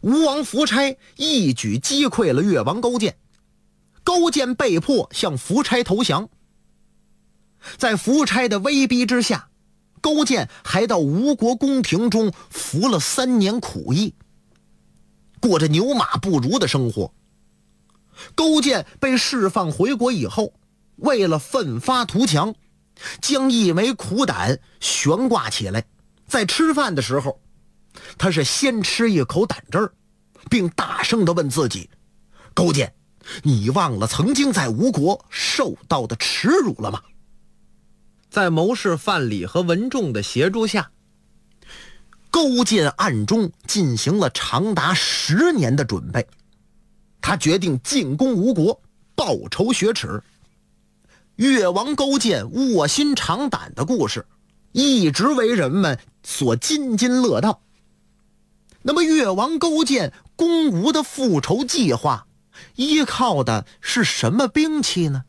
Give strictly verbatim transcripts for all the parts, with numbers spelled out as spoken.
吴王夫差一举击溃了越王勾践，勾践被迫向夫差投降。在夫差的威逼之下，勾践还到吴国宫廷中服了三年苦役，过着牛马不如的生活。勾践被释放回国以后，为了奋发图强，将一枚苦胆悬挂起来，在吃饭的时候，他是先吃一口胆汁儿，并大声地问自己：勾践，你忘了曾经在吴国受到的耻辱了吗？在谋士范蠡和文仲的协助下，勾践暗中进行了长达十年的准备。他决定进攻吴国，报仇雪耻。越王勾践卧薪尝胆的故事一直为人们所津津乐道。那么越王勾践攻吴的复仇计划依靠的是什么兵器呢？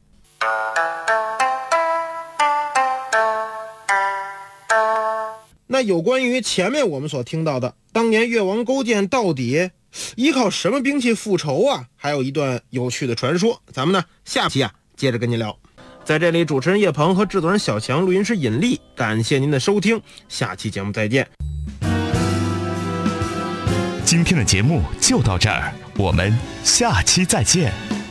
那有关于前面我们所听到的当年越王勾践到底依靠什么兵器复仇啊，还有一段有趣的传说，咱们呢下期啊接着跟您聊。在这里，主持人叶鹏和制作人小强，录音师尹力，感谢您的收听，下期节目再见。 今天的节目就到这儿，我们下期再见。